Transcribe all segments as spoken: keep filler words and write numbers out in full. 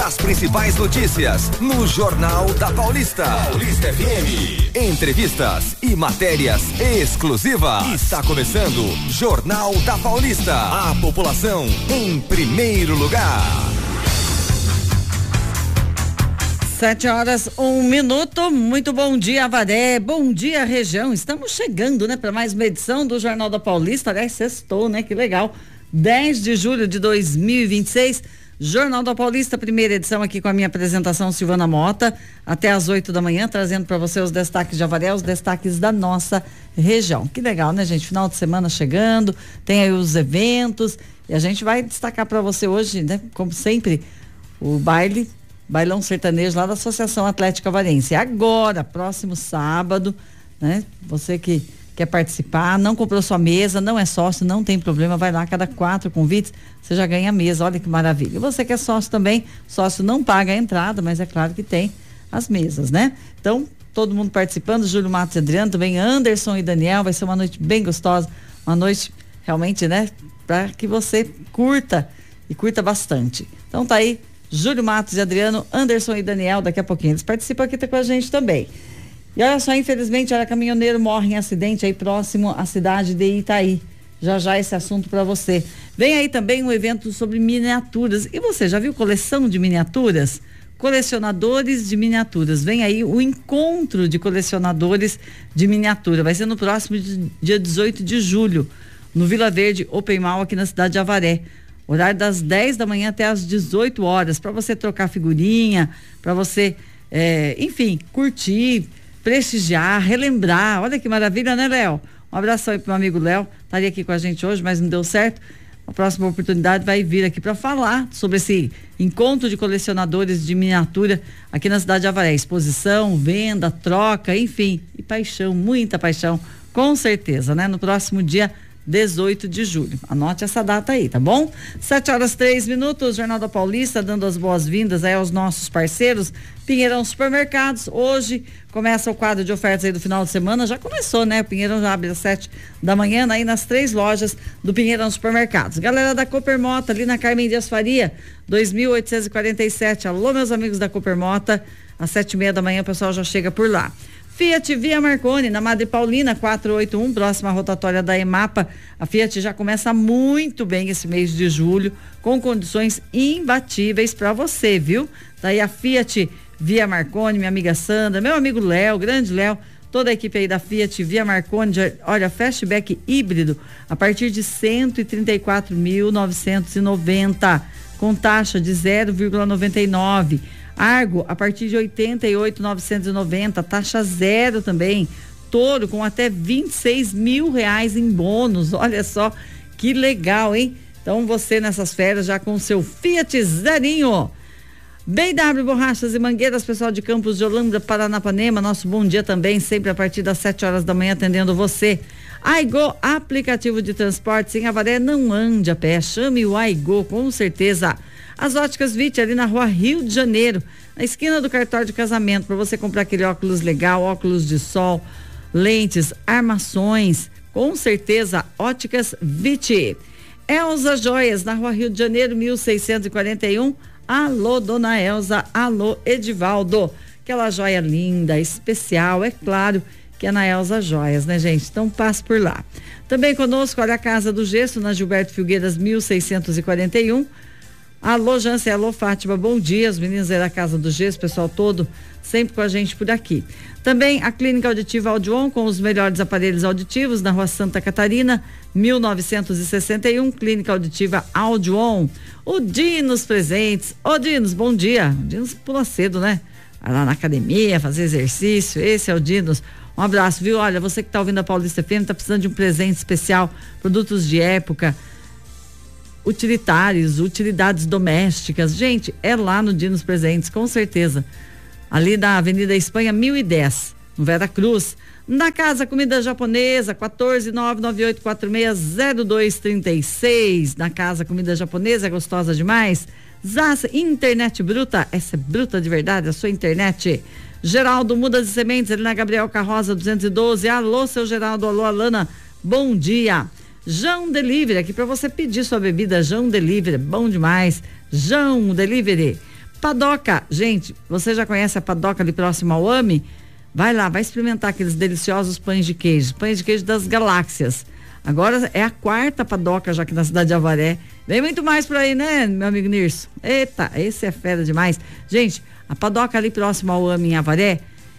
das principais notícias no Jornal da Paulista. Paulista F M. Entrevistas e matérias exclusivas. Está começando Jornal da Paulista. A população em primeiro lugar. Sete horas, um minuto. Muito bom dia, Avaré. Bom dia, região. Estamos chegando, né, para mais uma edição do Jornal da Paulista. Aliás, sextou, né? Que legal. dez de julho de dois mil e vinte e seis. Jornal da Paulista, primeira edição, aqui com a minha apresentação, Silvana Mota, até às oito da manhã, trazendo para você os destaques de Avaré, os destaques da nossa região. Que legal, né, gente? Final de semana chegando, tem aí os eventos, e a gente vai destacar para você hoje, né, como sempre, o baile, bailão sertanejo lá da Associação Atlética Avarense. Agora, próximo sábado, né, você que quer participar, não comprou sua mesa, não é sócio, não tem problema, vai lá, cada quatro convites, você já ganha a mesa, olha que maravilha. E você que é sócio também, sócio não paga a entrada, mas é claro que tem as mesas, né? Então, todo mundo participando, Júlio Matos e Adriano, também Anderson e Daniel, vai ser uma noite bem gostosa, uma noite realmente, né, para que você curta e curta bastante. Então tá aí, Júlio Matos e Adriano, Anderson e Daniel, daqui a pouquinho eles participam aqui tá com a gente também. E olha só, infelizmente, olha, caminhoneiro morre em acidente aí próximo à cidade de Itaí. Já já esse assunto para você. Vem aí também um evento sobre miniaturas. E você já viu coleção de miniaturas? Colecionadores de miniaturas. Vem aí o encontro de colecionadores de miniatura. Vai ser no próximo dia dezoito de julho, no Vila Verde Open Mall, aqui na cidade de Avaré. Horário das dez da manhã até às dezoito horas, para você trocar figurinha, para você, é, enfim, curtir, prestigiar, relembrar. Olha que maravilha, né, Léo? Um abração aí pro meu amigo Léo, estaria aqui com a gente hoje, mas não deu certo. A próxima oportunidade vai vir aqui para falar sobre esse encontro de colecionadores de miniatura aqui na cidade de Avaré. Exposição, venda, troca, enfim, e paixão, muita paixão, com certeza, né? No próximo dia dezoito de julho. Anote essa data aí, tá bom? Sete horas, três minutos, Jornal da Paulista, dando as boas-vindas aí aos nossos parceiros. Pinheirão Supermercados, hoje começa o quadro de ofertas aí do final de semana, já começou, né? O Pinheirão já abre às sete da manhã, aí nas três lojas do Pinheirão Supermercados. Galera da Coopermota, ali na Carmen Dias Faria, dois mil oitocentos e quarenta e sete. Alô, meus amigos da Coopermota, às sete e meia da manhã o pessoal já chega por lá. Fiat Via Marconi, na Madre Paulina, quatrocentos e oitenta e um, próxima à rotatória da EMAPA. A Fiat já começa muito bem esse mês de julho, com condições imbatíveis para você, viu? Daí a Fiat Via Marconi, minha amiga Sandra, meu amigo Léo, grande Léo, toda a equipe aí da Fiat Via Marconi, olha, fastback híbrido a partir de cento e trinta e quatro mil novecentos e noventa, com taxa de zero vírgula noventa e nove. Argo a partir de oitenta e oito mil novecentos e noventa, taxa zero também. Toro com até vinte e seis mil reais em bônus. Olha só que legal, hein? Então você nessas férias já com o seu Fiat Zerinho. B W Borrachas e Mangueiras, pessoal de Campos de Holanda, Paranapanema, nosso bom dia também, sempre a partir das sete horas da manhã atendendo você. Aigo, aplicativo de transporte em Avaré, não ande a pé, chame o Aigo, com certeza. As óticas Vite, ali na rua Rio de Janeiro, na esquina do cartório de casamento, para você comprar aquele óculos legal, óculos de sol, lentes, armações, com certeza, óticas Vite. Elza Joias, na rua Rio de Janeiro, mil seiscentos e quarenta e um. Alô, dona Elza, alô, Edivaldo. Aquela joia linda, especial, é claro que é na Elza Joias, né, gente? Então passe por lá. Também conosco, olha, a Casa do Gesso, na Gilberto Filgueiras, mil seiscentos e quarenta e um. Alô, Jansen, alô, Fátima, bom dia, os meninos aí da Casa do Gesso, pessoal todo, sempre com a gente por aqui. Também a Clínica Auditiva Audion, com os melhores aparelhos auditivos, na rua Santa Catarina, mil novecentos e sessenta e um, Clínica Auditiva Audion. O Dinos Presentes, ô Dinos, bom dia. O Dinos pula cedo, né? Vai lá na academia, fazer exercício, esse é o Dinos. Um abraço, viu? Olha, você que tá ouvindo a Paulista F M, tá precisando de um presente especial, produtos de época, utilitários, utilidades domésticas, gente, é lá no Dinos Presentes, com certeza, ali da Avenida Espanha mil e dez, no Vera Cruz. Na Casa Comida Japonesa, quatorze nove nove oito quatro seis zero dois três seis. Na Casa Comida Japonesa, é gostosa demais. Zassa, internet bruta, essa é bruta de verdade, a sua internet. Geraldo Mudas e Sementes, ali na Gabriel Carroza duzentos e doze. Alô, seu Geraldo, alô, Alana, bom dia. João Delivery, aqui para você pedir sua bebida, João Delivery, bom demais. João Delivery. Padoca, gente, você já conhece a Padoca ali próximo ao AME? Vai lá, vai experimentar aqueles deliciosos pães de queijo, pães de queijo das galáxias. Agora é a quarta Padoca já aqui na cidade de Avaré. Vem muito mais por aí, né, meu amigo Nirso? Eita, esse é fera demais. Gente, a Padoca ali próximo ao AME em Avaré,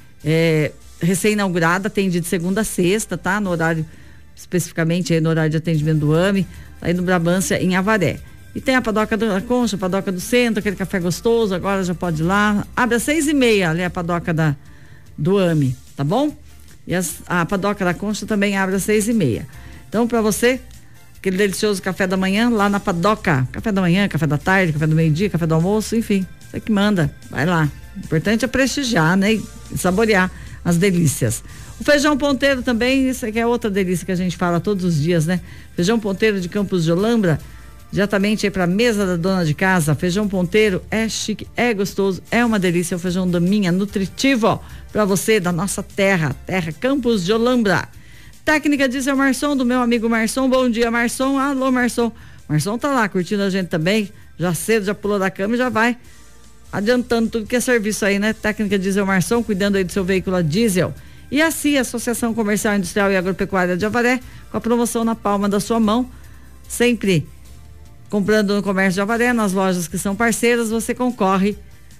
é, recém-inaugurada, atende de segunda a sexta, tá? No horário, especificamente aí no horário de atendimento do AME, aí no Brabância, em Avaré. E tem a Padoca da Concha, a Padoca do Centro, aquele café gostoso, agora já pode ir lá. Abre às seis e meia, ali a Padoca da, do AME, tá bom? E as, a Padoca da Concha também abre às seis e meia. Então, para você, aquele delicioso café da manhã lá na Padoca. Café da manhã, café da tarde, café do meio-dia, café do almoço, enfim, você que manda, vai lá. O importante é prestigiar, né? E saborear as delícias. O feijão ponteiro também, isso aqui é outra delícia que a gente fala todos os dias, né? Feijão ponteiro de Campos de Olambra, diretamente aí pra mesa da dona de casa. Feijão ponteiro é chique, é gostoso, é uma delícia. É o feijão da minha, nutritivo, ó, pra você, da nossa terra, terra Campos de Olambra. Técnica Diesel Marçom, do meu amigo Marçom. Bom dia, Marçom. Alô, Marçom. Marçom tá lá curtindo a gente também, já cedo, já pulou da cama e já vai adiantando tudo que é serviço aí, né? Técnica Diesel Marçom, cuidando aí do seu veículo a diesel. E a C I A, Associação Comercial, Industrial e Agropecuária de Avaré, com a promoção na palma da sua mão, sempre comprando no comércio de Avaré, nas lojas que são parceiras, você concorre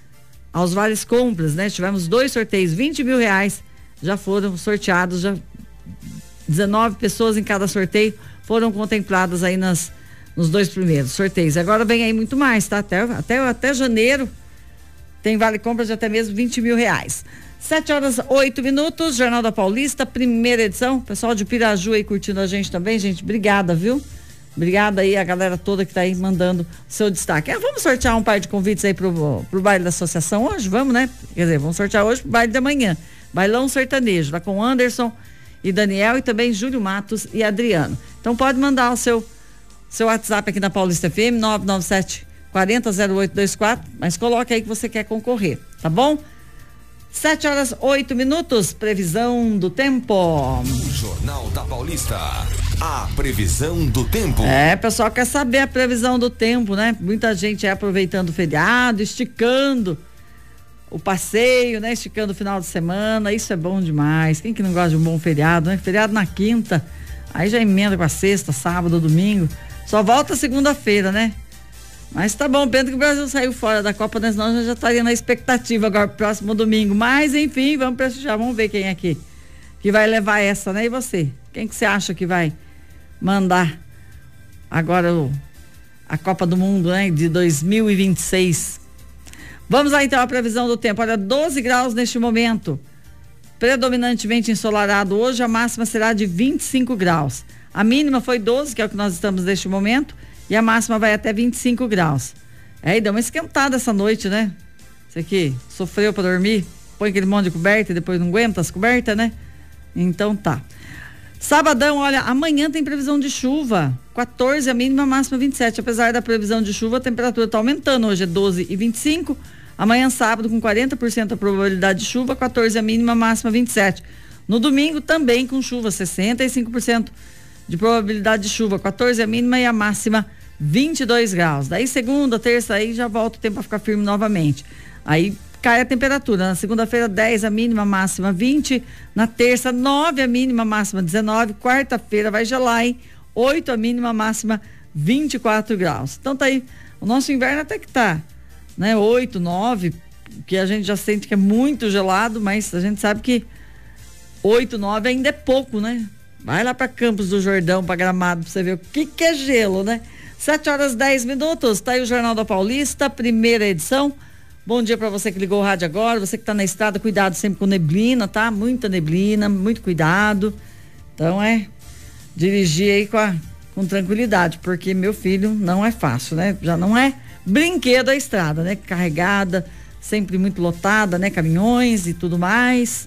aos vales compras, né? Tivemos dois sorteios, vinte mil reais, já foram sorteados, já dezenove pessoas em cada sorteio foram contempladas aí nas, nos dois primeiros sorteios. Agora vem aí muito mais, tá? Até, até, até janeiro tem vale compras de até mesmo vinte mil reais. Sete horas, oito minutos, Jornal da Paulista, primeira edição. Pessoal de Piraju aí curtindo a gente também, gente. Obrigada, viu? Obrigada aí a galera toda que tá aí mandando seu destaque. É, vamos sortear um par de convites aí pro, pro baile da associação hoje? Vamos, né? Quer dizer, vamos sortear hoje pro baile da manhã. Bailão sertanejo, lá com Anderson e Daniel e também Júlio Matos e Adriano. Então pode mandar o seu, seu WhatsApp aqui na Paulista F M, nove nove sete, quarenta, zero oito dois quatro, mas coloque aí que você quer concorrer, tá bom? Sete horas, oito minutos, previsão do tempo. Jornal da Paulista, a previsão do tempo. É, pessoal quer saber a previsão do tempo, né? Muita gente é aproveitando o feriado, esticando o passeio, né? Esticando o final de semana, isso é bom demais. Quem que não gosta de um bom feriado, né? Feriado na quinta, aí já emenda com a sexta, sábado, domingo, só volta segunda-feira, né? Mas tá bom, pena que o Brasil saiu fora da Copa, né? Senão já estaria na expectativa agora pro próximo domingo, mas enfim, vamos prestigiar, vamos ver quem é aqui que vai levar essa, né? E você? Quem que você acha que vai mandar agora o, a Copa do Mundo, né? De dois mil e vinte e seis. Vamos lá então a previsão do tempo. Olha, doze graus neste momento, predominantemente ensolarado hoje, a máxima será de vinte e cinco graus. A mínima foi doze, que é o que nós estamos neste momento, e a máxima vai até vinte e cinco graus. É, e deu uma esquentada essa noite, né? Você que sofreu para dormir, põe aquele monte de coberta e depois não aguenta as cobertas, né? Então tá. Sabadão, olha, amanhã tem previsão de chuva, quatorze a mínima, a máxima vinte e sete. Apesar da previsão de chuva, a temperatura tá aumentando, hoje é doze e vinte e cinco. Amanhã sábado com quarenta por cento a probabilidade de chuva, quatorze a mínima, a máxima vinte e sete. No domingo também com chuva, sessenta e cinco por cento de probabilidade de chuva, quatorze a mínima e a máxima vinte e dois graus. Daí segunda, terça, aí já volta o tempo a ficar firme novamente. Aí cai a temperatura. Na segunda-feira, dez a mínima, máxima vinte. Na terça, nove a mínima, máxima dezenove. Quarta-feira vai gelar, hein? oito a mínima, máxima vinte e quatro graus. Então tá aí. O nosso inverno até que tá, né? oito, nove, que a gente já sente que é muito gelado, mas a gente sabe que oito, nove ainda é pouco, né? Vai lá para Campos do Jordão, para Gramado, para você ver o que que é gelo, né? sete horas, dez minutos, tá aí o Jornal da Paulista, primeira edição. Bom dia para você que ligou o rádio agora, você que tá na estrada, cuidado sempre com neblina, tá? Muita neblina, muito cuidado. Então é dirigir aí com, a, com tranquilidade, porque meu filho não é fácil, né? Já não é brinquedo a estrada, né? Carregada, sempre muito lotada, né? Caminhões e tudo mais.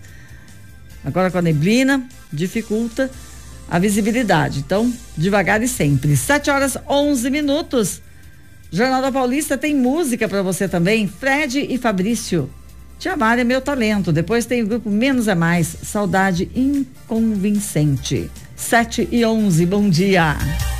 Agora com a neblina, dificulta a visibilidade. Então, devagar e sempre. sete horas, onze minutos. Jornal da Paulista tem música para você também. Fred e Fabrício. Te amar é meu talento. Depois tem o grupo Menos é Mais. Saudade inconvincente. sete e onze. Bom dia.